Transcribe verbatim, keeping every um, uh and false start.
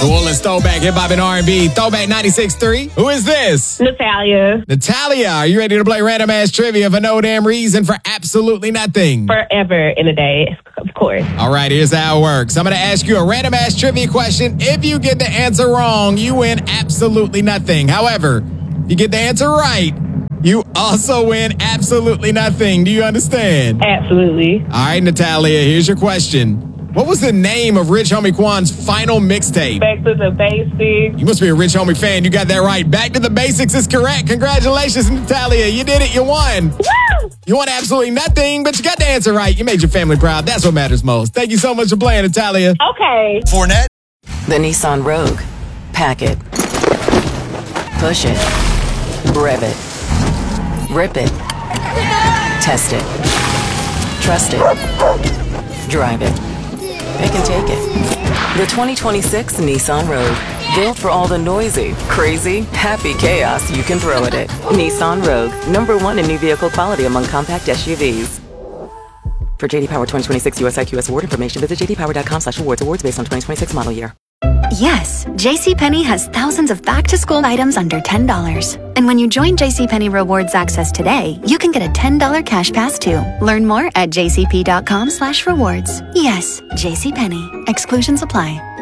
New Orleans throwback, hip hop and R and B. Throwback ninety-six point three. Who is this? Natalia. Natalia, are you ready to play random ass trivia for no damn reason for absolutely nothing? Forever in a day, of course. All right, here's how it works. I'm going to ask you a random ass trivia question. If you get the answer wrong, you win absolutely nothing. However, if you get the answer right, you also win absolutely nothing. Do you understand? Absolutely. All right, Natalia, here's your question. What was the name of Rich Homie Quan's final mixtape? Back to the basics. You must be a Rich Homie fan. You got that right. Back to the Basics is correct. Congratulations, Natalia. You did it. You won. Woo! You won absolutely nothing, but you got the answer right. You made your family proud. That's what matters most. Thank you so much for playing, Natalia. Okay. Fournette. The Nissan Rogue. Pack it. Push it. Rev it. Rip it. Test it. Trust it. Drive it. Pick and take it. The twenty twenty-six Nissan Rogue. Built for all the noisy, crazy, happy chaos you can throw at it. Nissan Rogue. Number one in new vehicle quality among compact S U Vs. For J D Power twenty twenty-six U S I Q S award information, visit j d power dot com slash awards. Awards based on twenty twenty-six model year. Yes, JCPenney has thousands of back-to-school items under ten dollars. And when you join JCPenney Rewards Access today, you can get a ten dollars cash pass too. Learn more at j c p dot com slash rewards. Yes, JCPenney. Exclusions apply.